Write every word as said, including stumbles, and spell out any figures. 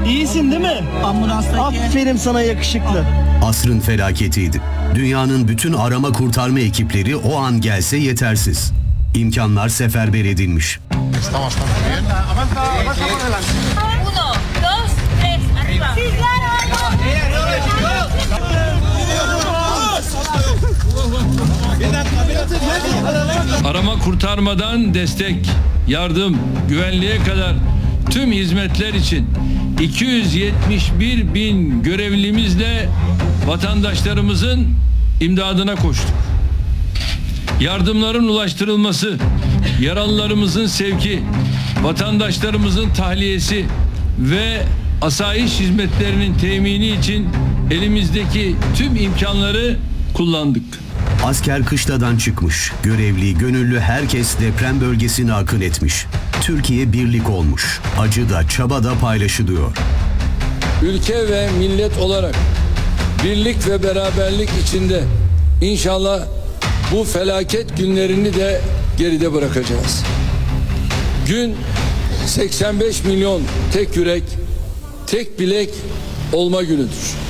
İyisin değil mi? Ambulanstaki. Aferin sana yakışıklı. Asrın felaketiydi. Dünyanın bütün arama kurtarma ekipleri o an gelse yetersiz. İmkanlar seferber edilmiş. Estamos con bien. Uno, dos, tres, arriba. Sí, claro, Arama kurtarmadan destek, yardım, güvenliğe kadar tüm hizmetler için iki yüz yetmiş bir bin görevlimizle vatandaşlarımızın imdadına koştuk. Yardımların ulaştırılması, yaralılarımızın sevki, vatandaşlarımızın tahliyesi ve asayiş hizmetlerinin temini için elimizdeki tüm imkanları kullandık. Asker kışladan çıkmış. Görevli, gönüllü herkes deprem bölgesine akın etmiş. Türkiye birlik olmuş. Acı da çaba da paylaşılıyor. Ülke ve millet olarak birlik ve beraberlik içinde inşallah bu felaket günlerini de geride bırakacağız. Gün seksen beş milyon tek yürek, tek bilek olma günüdür.